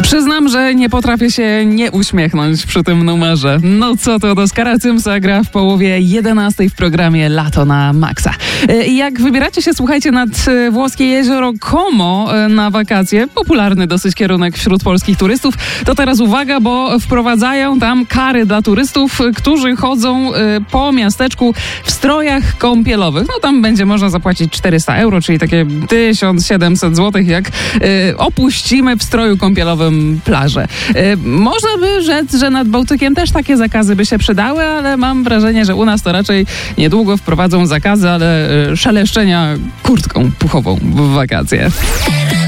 Przyznam, że nie potrafię się nie uśmiechnąć przy tym numerze. No co to, Oskara Cymsa gra w połowie 11 w programie Lato na Maxa. Jak wybieracie się, słuchajcie, nad włoskie jezioro Como na wakacje, popularny dosyć kierunek wśród polskich turystów, to teraz uwaga, bo wprowadzają tam kary dla turystów, którzy chodzą po miasteczku w strojach kąpielowych. No tam będzie można zapłacić 400 euro, czyli takie 1700 zł, jak opuścimy w stroju kąpielowym plażę. Można by rzec, że nad Bałtykiem też takie zakazy by się przydały, ale mam wrażenie, że u nas to raczej niedługo wprowadzą zakazy, ale szeleszczenia kurtką puchową w wakacje.